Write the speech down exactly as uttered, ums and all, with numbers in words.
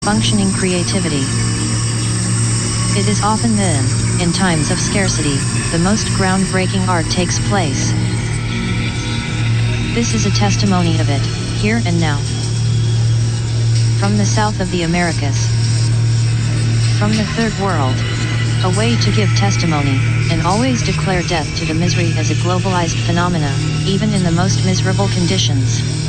Functioning creativity. It is often then, in times of scarcity, the most groundbreaking art takes place. This is a testimony of it, here and now. From the south of the Americas. From the third world. A way to give testimony, and always declare death to the misery as a globalized phenomena, even in the most miserable conditions.